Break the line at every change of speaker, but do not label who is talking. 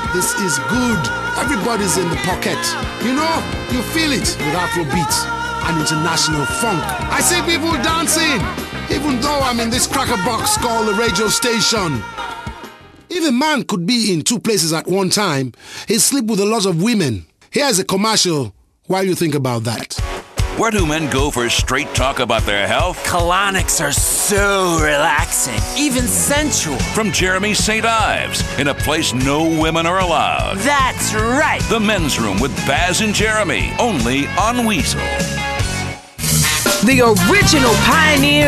This is good. Everybody's in the pocket. You know, you feel it with Afrobeat and international funk. I see people dancing, even though I'm in this cracker box called the radio station. If a man could be in two places at one time, he'd sleep with a lot of women. Here's a commercial while you think about that.
Where do men go for straight talk about their health?
Colonics are so relaxing, even sensual.
From Jeremy St. Ives, in a place no women are allowed.
That's right.
The Men's Room with Baz and Jeremy, only on Weasel.
The original pioneer